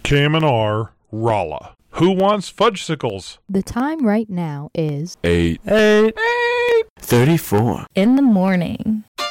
KMNR, Rolla. Who wants fudgesicles? The time right now is 8:34 in the morning.